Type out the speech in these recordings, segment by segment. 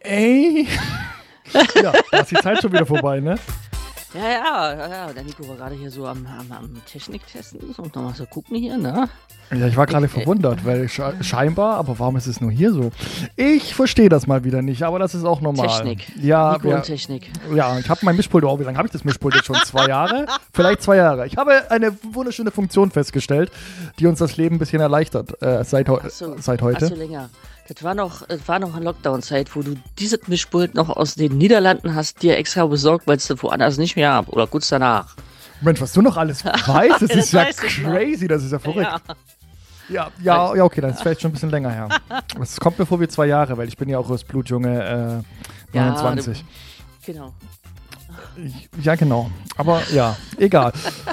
Ey. Ja, da ist die Zeit schon wieder vorbei, ne? Ja. Der Nico war gerade hier so am Techniktesten und nochmal so gucken hier, ne? Ja, ich war gerade verwundert, weil scheinbar, aber warum ist es nur hier so? Ich verstehe das mal wieder nicht, aber das ist auch normal. Technik. Ja, Nico und Technik. Ja, ich habe mein Mischpult auch. Wie lange habe ich das Mischpult jetzt schon? 2 Jahre? Vielleicht 2 Jahre. Ich habe eine wunderschöne Funktion festgestellt, die uns das Leben ein bisschen erleichtert seit heute. Achso, länger. Das war noch eine Lockdown-Zeit, wo du dieses Mischpult noch aus den Niederlanden hast dir extra besorgt, weil es du woanders nicht mehr habt oder kurz danach. Mensch, was du noch alles weißt, das ist ja crazy, das ist ja verrückt. Ja, okay, das ist vielleicht schon ein bisschen länger her. Es kommt mir vor wie 2 Jahre, weil ich bin ja auch aus Blutjunge 29. Genau. Ja, genau. Aber ja, egal.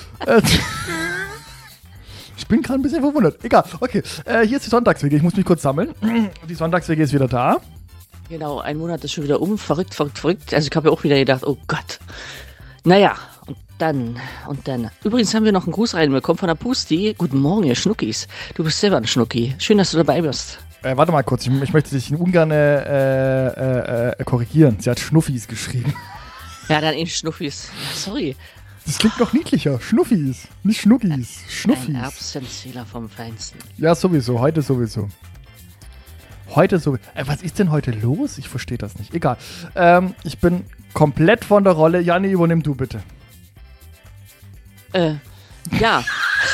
Ich bin gerade ein bisschen verwundert. Egal. Okay, hier ist die Sonntags-WG. Ich muss mich kurz sammeln. Die Sonntags-WG ist wieder da. Genau, ein Monat ist schon wieder verrückt. Also ich habe ja auch wieder gedacht, oh Gott. Naja, und dann. Übrigens haben wir noch einen Gruß reinbekommen von der Pusti. Guten Morgen, ihr Schnuckis. Du bist selber ein Schnucki. Schön, dass du dabei bist. Warte mal kurz, ich möchte dich ungern korrigieren. Sie hat Schnuffis geschrieben. Ja, dann eben Schnuffis. Ja, sorry. Das klingt noch niedlicher. Schnuffis, nicht Schnuckis. Schnuffis. Ein Erbsenzähler vom Feinsten. Ja, sowieso. Heute sowieso. Was ist denn heute los? Ich verstehe das nicht. Egal. Ich bin komplett von der Rolle. Janni, übernimm du bitte. Ja.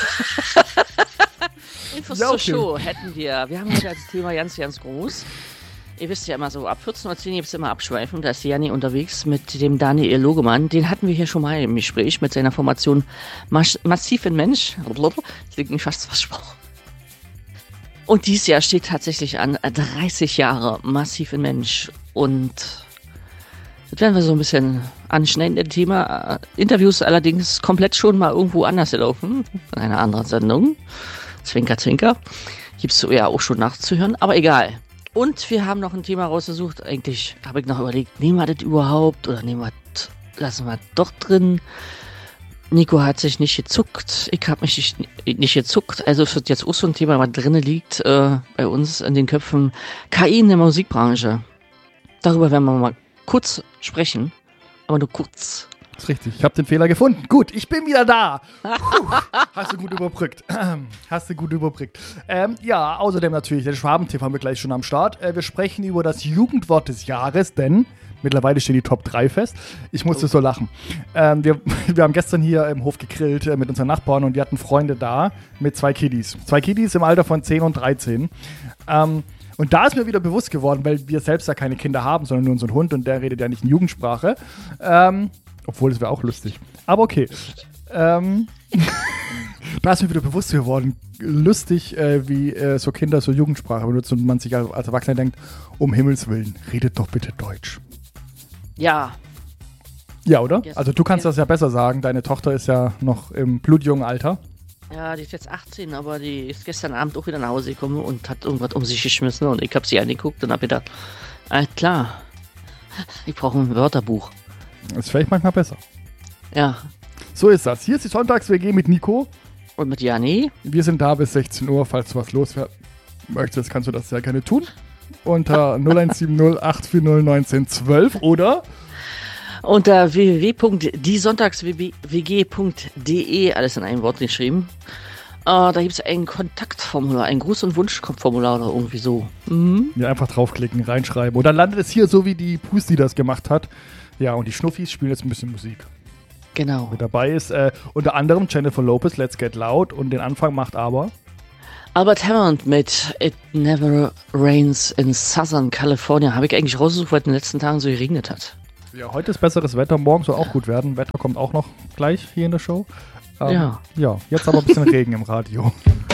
Infos Ja, okay. zur Show hätten wir. Wir haben heute das Thema ganz, ganz groß. Ihr wisst ja immer so, ab 14.10 Uhr gibt es immer Abschweifen. Da ist die Janni unterwegs mit dem Daniel Logemann. Den hatten wir hier schon mal im Gespräch mit seiner Formation Massiv in Mensch. Ich denke nicht fast was Spruch. Und dieses Jahr steht tatsächlich an 30 Jahre Massiv in Mensch. Und das werden wir so ein bisschen anschneiden, das Thema. Interviews allerdings komplett schon mal irgendwo anders gelaufen. In einer anderen Sendung. Zwinker, zwinker. Gibt's so ja auch schon nachzuhören, aber egal. Und wir haben noch ein Thema rausgesucht. Eigentlich habe ich noch überlegt, nehmen wir das überhaupt oder lassen wir doch drin. Nico hat sich nicht gezuckt. Ich habe mich nicht gezuckt. Also es wird jetzt auch so ein Thema, was drin liegt bei uns in den Köpfen. KI in der Musikbranche. Darüber werden wir mal kurz sprechen. Aber nur kurz. Das ist richtig. Ich habe den Fehler gefunden. Gut, ich bin wieder da. Hast du gut überbrückt. Ja, außerdem natürlich, den Schwabentipp haben wir gleich schon am Start. Wir sprechen über das Jugendwort des Jahres, denn mittlerweile stehen die Top 3 fest. Ich musste so lachen. Wir haben gestern hier im Hof gegrillt mit unseren Nachbarn und die hatten Freunde da mit 2 Kiddies. 2 Kiddies im Alter von 10 und 13. Und da ist mir wieder bewusst geworden, weil wir selbst ja keine Kinder haben, sondern nur unseren Hund und der redet ja nicht in Jugendsprache. Obwohl, das wäre auch lustig. Aber okay. Da ist mir wieder bewusst geworden, lustig, wie so Kinder so Jugendsprache benutzen und man sich als Erwachsener denkt, um Himmels Willen, redet doch bitte Deutsch. Ja. Ja, oder? Also du kannst das ja besser sagen. Deine Tochter ist ja noch im blutjungen Alter. Ja, die ist jetzt 18, aber die ist gestern Abend auch wieder nach Hause gekommen und hat irgendwas um sich geschmissen und ich habe sie angeguckt und habe gedacht, klar, ich brauche ein Wörterbuch. Das ist vielleicht manchmal besser. Ja. So ist das. Hier ist die Sonntags-WG mit Nico. Und mit Janni. Wir sind da bis 16 Uhr. Falls du was loswerden möchtest, kannst du das sehr gerne tun. Unter 0170 840 1912 oder unter www.diesonntagswg.de, alles in einem Wort geschrieben. Da gibt es ein Kontaktformular, ein Gruß- und Wunschformular oder irgendwie so. Mhm. Ja, einfach draufklicken, reinschreiben. Und dann landet es hier so, wie die Pusti das gemacht hat. Ja, und die Schnuffis spielen jetzt ein bisschen Musik. Genau. Mit dabei ist unter anderem Jennifer Lopez, Let's Get Loud. Und den Anfang macht aber Albert Hammond mit It Never Rains in Southern California. Habe ich eigentlich rausgesucht, weil es in den letzten Tagen so geregnet hat. Ja, heute ist besseres Wetter. Morgen soll auch gut werden. Wetter kommt auch noch gleich hier in der Show. Ja, jetzt aber ein bisschen Regen im Radio.